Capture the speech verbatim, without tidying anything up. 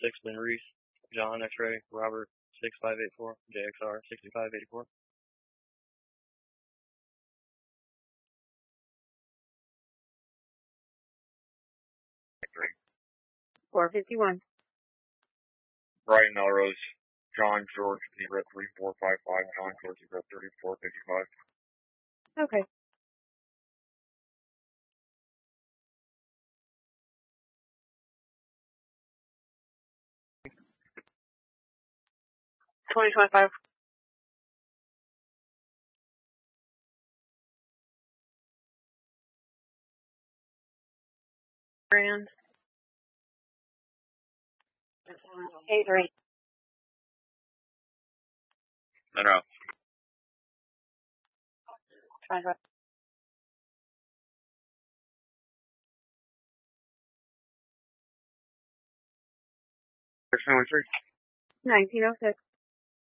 six, Ben Reese, John X-Ray, Robert six five eight four, J X R sixty-five eighty-four. four fifty-one. Brian Melrose, John George zero three four five five, John George zero thirty-four fifty-five. Okay. twenty twenty-five. Grand. Eight three. Monroe. twenty-five. six nine three. nineteen oh six.